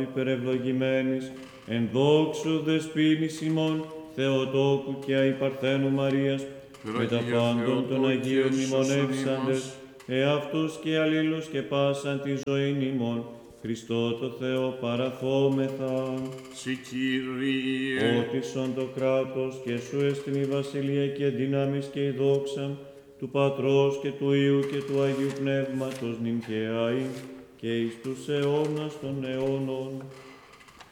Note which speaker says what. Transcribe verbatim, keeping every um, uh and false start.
Speaker 1: υπερευλογημένης, εν δόξου δεσποίνης ημών, Θεοτόκου και αϊπαρθένου Μαρίας, με τα πάντων των Αγίων μνημονεύσαντες, εαυτούς και αλλήλους και πάσαν τη ζωήν ημών, Χριστό το Θεό παραθόμεθα.
Speaker 2: Συ Κύριε,
Speaker 1: Ότισον το κράτος και σου εστιν η βασιλεία και δύναμις και η δόξα του Πατρός και του Υιού και του Αγίου Πνεύματος νυν και αεί και εις τους αιώνας των αιώνων.